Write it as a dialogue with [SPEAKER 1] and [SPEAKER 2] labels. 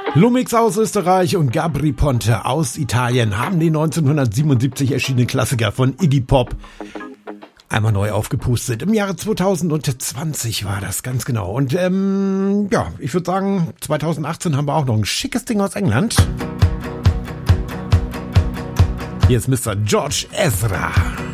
[SPEAKER 1] Lumix aus Österreich und Gabry Ponte aus Italien haben den 1977 erschienenen Klassiker von Iggy Pop einmal neu aufgepustet. Im Jahre 2020 war das, ganz genau. Und ja, ich würde sagen, 2018 haben wir auch noch ein schickes Ding aus England. Hier ist Mr. George Ezra.